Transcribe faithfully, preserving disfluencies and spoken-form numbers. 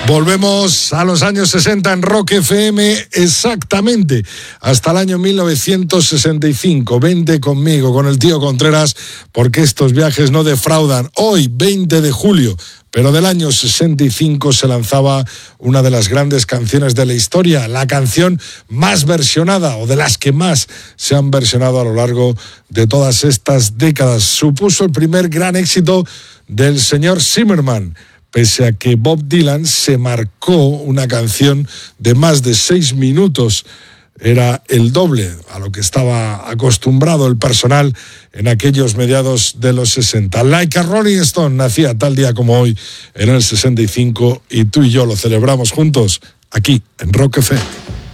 Volvemos a los años sesenta en Rock F M, exactamente hasta el año mil novecientos sesenta y cinco. Vente conmigo, con el tío Contreras, porque estos viajes no defraudan. Hoy, veinte de julio, pero del año sesenta y cinco, se lanzaba una de las grandes canciones de la historia, la canción más versionada, o de las que más se han versionado a lo largo de todas estas décadas. Supuso el primer gran éxito del señor Zimmerman, pese a que Bob Dylan se marcó una canción de más de seis minutos. Era el doble a lo que estaba acostumbrado el personal en aquellos mediados de los sesenta. Like a Rolling Stone nacía tal día como hoy, en el sesenta y cinco, y tú y yo lo celebramos juntos aquí en Rock F M.